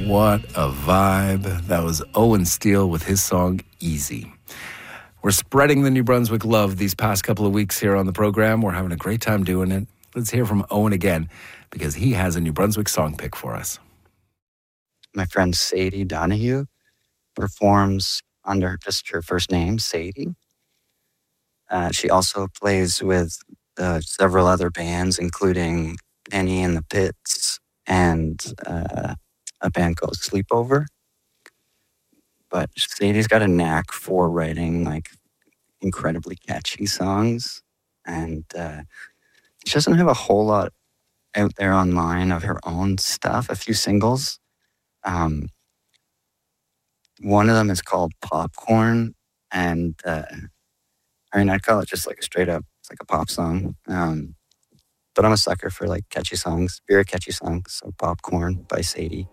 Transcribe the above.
What a vibe. That was Owen Steele with his song Easy. We're spreading the New Brunswick love these past couple of weeks here on the program. We're having a great time doing it. Let's hear from Owen again because he has a New Brunswick song pick for us. My friend Sadie Donahue performs under just her first name, Sadie. She also plays with several other bands, including Penny and the Pits and a band called Sleepover. But Sadie's got a knack for writing like incredibly catchy songs, and she doesn't have a whole lot out there online of her own stuff. A few singles. One of them is called Popcorn, and I'd call it just like a straight up, it's like a pop song. But I'm a sucker for like catchy songs, very catchy songs. So Popcorn by Sadie.